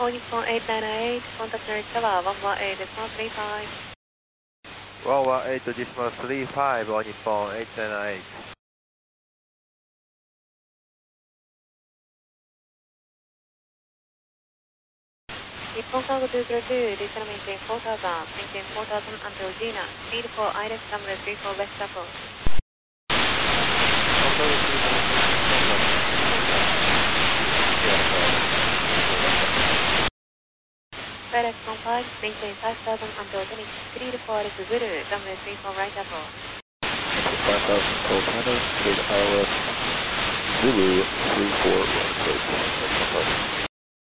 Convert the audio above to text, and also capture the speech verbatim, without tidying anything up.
All Nippon eight nine eight, contact North Tower one one eight decimal three five. one one eight decimal three five, All Nippon eight nine eight. Nippon Cargo two zero two, descend maintain four thousand, maintain four thousand until Gina, speed for I R E F runway three four West Apple. FedEx one five, maintain five thousand until Zenith, speed for I R E F Zulu, runway three four right Apple. five thousand until China, speed I R E F Zulu three four right, please.